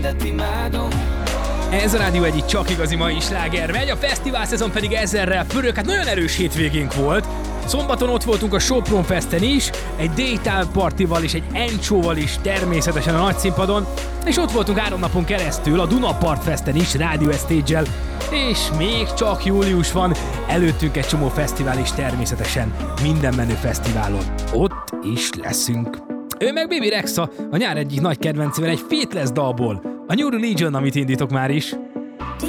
Ez a Rádió egyik csak igazi mai sláger megy, a fesztivál szezon pedig ezerrel pörög, hát nagyon erős hétvégénk volt. Szombaton ott voltunk a Sopron Festen is, egy Daytime Partival és egy Encsóval is természetesen a nagy színpadon, és ott voltunk 3 napon keresztül a Dunapart Festen is, Radio Stage-el, és még csak július van, előttünk egy csomó fesztivál is természetesen, minden menő fesztiválon. Ott is leszünk. Ő meg Baby Rexha, a nyár egyik nagy kedvencével egy Faithless dalból, a New Religion, amit indítok már is.